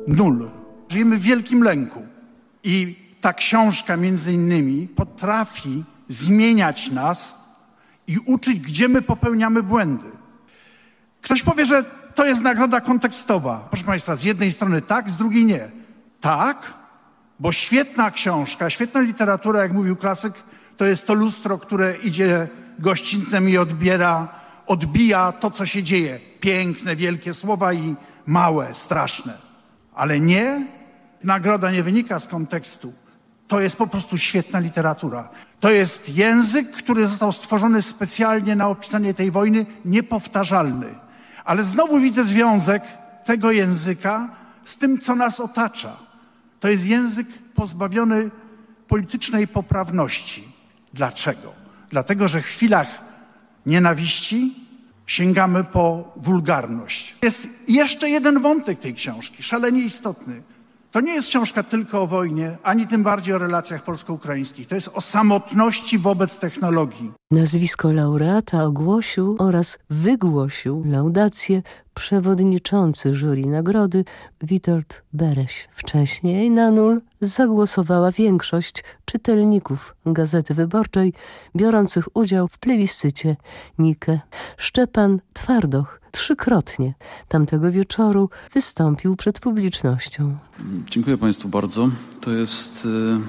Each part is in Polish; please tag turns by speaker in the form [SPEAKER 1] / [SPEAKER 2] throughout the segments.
[SPEAKER 1] Nul. Żyjemy w wielkim lęku. I ta książka między innymi potrafi zmieniać nas i uczyć, gdzie my popełniamy błędy. Ktoś powie, że to jest nagroda kontekstowa. Proszę Państwa, z jednej strony tak, z drugiej nie. Tak, bo świetna książka, świetna literatura, jak mówił klasyk, to jest to lustro, które idzie gościńcem i odbija to, co się dzieje. Piękne, wielkie słowa i małe, straszne. Ale nie, nagroda nie wynika z kontekstu. To jest po prostu świetna literatura. To jest język, który został stworzony specjalnie na opisanie tej wojny, niepowtarzalny. Ale znowu widzę związek tego języka z tym, co nas otacza. To jest język pozbawiony politycznej poprawności. Dlaczego? Dlatego, że w chwilach nienawiści sięgamy po wulgarność. Jest jeszcze jeden wątek tej książki, szalenie istotny. To nie jest książka tylko o wojnie, ani tym bardziej o relacjach polsko-ukraińskich. To jest o samotności wobec technologii.
[SPEAKER 2] Nazwisko laureata ogłosił oraz wygłosił laudację przewodniczący jury nagrody Witold Bereś. Wcześniej na nul zagłosowała większość czytelników Gazety Wyborczej biorących udział w plebiscycie Nike. Szczepan Twardoch trzykrotnie tamtego wieczoru wystąpił przed publicznością.
[SPEAKER 3] Dziękuję Państwu bardzo. To jest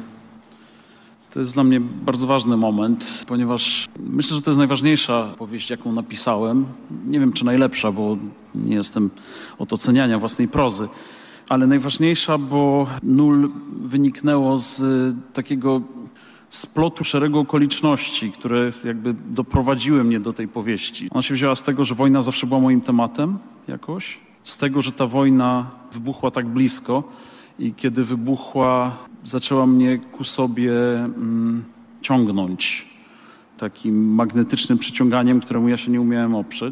[SPEAKER 3] dla mnie bardzo ważny moment, ponieważ myślę, że to jest najważniejsza powieść, jaką napisałem. Nie wiem, czy najlepsza, bo nie jestem od oceniania własnej prozy, ale najważniejsza, bo nul wyniknęło z takiego splotu szeregu okoliczności, które jakby doprowadziły mnie do tej powieści. Ona się wzięła z tego, że wojna zawsze była moim tematem jakoś, z tego, że ta wojna wybuchła tak blisko i kiedy wybuchła, zaczęła mnie ku sobie ciągnąć takim magnetycznym przyciąganiem, któremu ja się nie umiałem oprzeć.